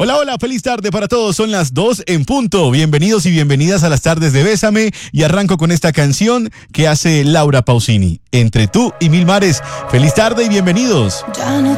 Hola, hola, feliz tarde para todos, son las 2 en punto. Bienvenidos y bienvenidas a las tardes de Bésame y arranco con esta canción que hace Laura Pausini, Entre tú y mil mares. Feliz tarde y bienvenidos.